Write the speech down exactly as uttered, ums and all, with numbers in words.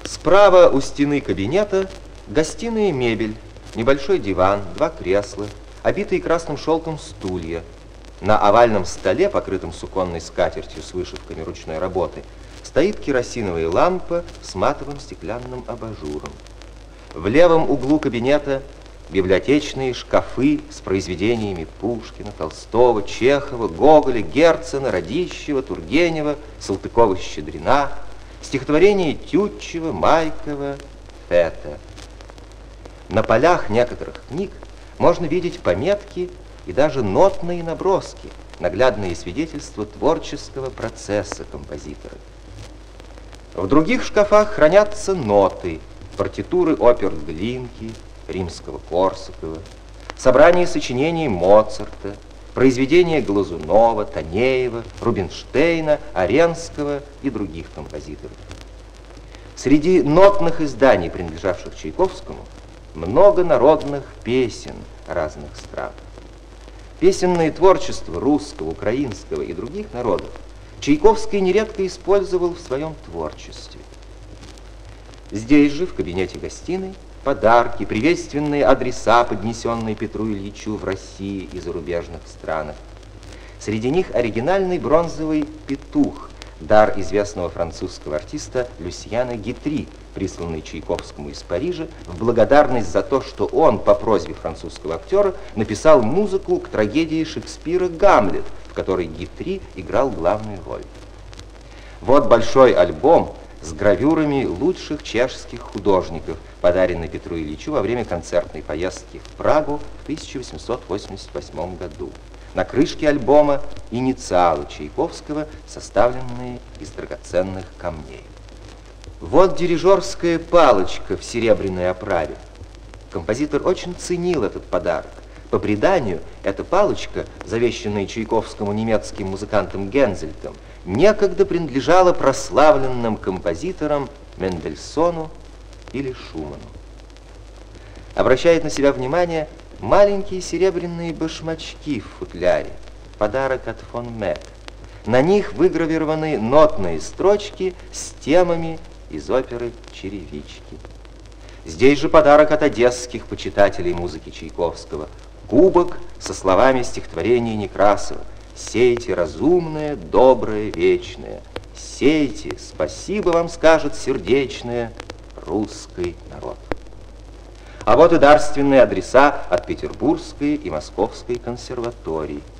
Справа у стены кабинета гостиная мебель, небольшой диван, два кресла, обитые красным шелком стулья. На овальном столе, покрытом суконной скатертью с вышивками ручной работы, стоит керосиновая лампа с матовым стеклянным абажуром. В левом углу кабинета библиотечные шкафы с произведениями Пушкина, Толстого, Чехова, Гоголя, Герцена, Радищева, Тургенева, Салтыкова-Щедрина, стихотворения Тютчева, Майкова, Фета. На полях некоторых книг можно видеть пометки и даже нотные наброски, наглядные свидетельства творческого процесса композитора. В других шкафах хранятся ноты, партитуры опер Глинки, Римского-Корсакова, собрания сочинений Моцарта, произведения Глазунова, Танеева, Рубинштейна, Аренского и других композиторов. Среди нотных изданий, принадлежавших Чайковскому, много народных песен разных стран. Песенное творчество русского, украинского и других народов Чайковский нередко использовал в своем творчестве. Здесь же, в кабинете гостиной, подарки, приветственные адреса, поднесенные Петру Ильичу в России и зарубежных странах. Среди них оригинальный бронзовый петух, дар известного французского артиста Люсьяна Гитри, присланный Чайковскому из Парижа в благодарность за то, что он по просьбе французского актера написал музыку к трагедии Шекспира «Гамлет», в которой Гитри играл главную роль. Вот большой альбом с гравюрами лучших чешских художников, подаренный Петру Ильичу во время концертной поездки в Прагу в тысяча восемьсот восемьдесят восьмом году. На крышке альбома инициалы Чайковского, составленные из драгоценных камней. Вот дирижерская палочка в серебряной оправе. Композитор очень ценил этот подарок. По преданию, эта палочка, завещанная Чайковскому немецким музыкантом Гензельком, некогда принадлежала прославленным композиторам Мендельсону или Шуману. Обращает на себя внимание маленькие серебряные башмачки в футляре, подарок от фон Мек. На них выгравированы нотные строчки с темами из оперы «Черевички». Здесь же подарок от одесских почитателей музыки Чайковского. Кубок со словами стихотворения Некрасова: «Сейте разумное, доброе, вечное, сейте, спасибо вам скажет сердечное русский народ». А вот и дарственные адреса от Петербургской и Московской консерваторий.